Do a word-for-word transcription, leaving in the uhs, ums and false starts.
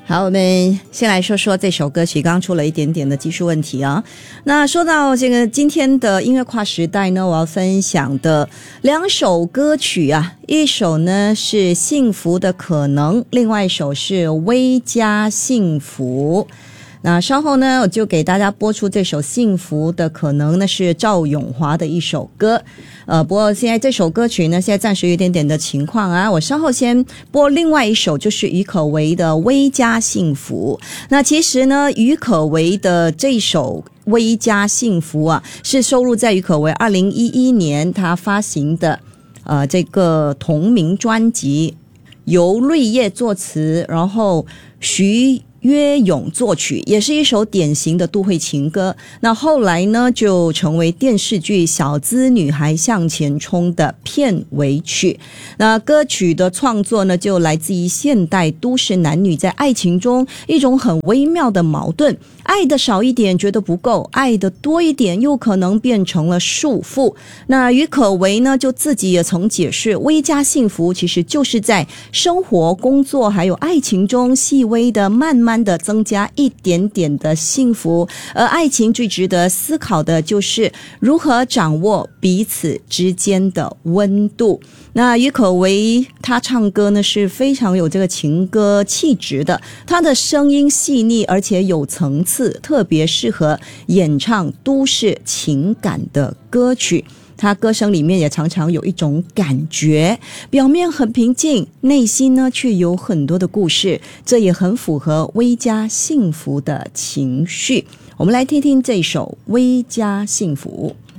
好，我们先来说说这首歌曲，刚刚出了一点点的技术问题啊。那说到这个今天的音乐跨时代呢，我要分享的两首歌曲啊，一首呢是幸福的可能，另外一首是微加幸福。那稍后呢，我就给大家播出这首幸福的可能，那是赵咏华的一首歌。呃，不过现在这首歌曲呢，现在暂时有一点点的情况啊，我稍后先播另外一首，就是郁可唯的微加幸福。那其实呢，郁可唯的这首微加幸福啊，是收录在郁可唯二零一一年他发行的呃这个同名专辑，由瑞叶作词，然后徐约咏作曲，也是一首典型的都会情歌。那后来呢，就成为电视剧《小资女孩向前冲》的片尾曲。那歌曲的创作呢，就来自于现代都市男女在爱情中一种很微妙的矛盾，爱的少一点觉得不够，爱的多一点又可能变成了束缚。那郁可唯呢，就自己也曾解释，微加幸福其实就是在生活、工作还有爱情中细微的慢慢慢的增加一点点的幸福，而爱情最值得思考的就是如何掌握彼此之间的温度。那郁可唯她唱歌呢是非常有这个情歌气质的，她的声音细腻而且有层次，特别适合演唱都市情感的歌曲。他歌声里面也常常有一种感觉，表面很平静，内心呢却有很多的故事，这也很符合微加幸福的情绪。我们来听听这首微加幸福。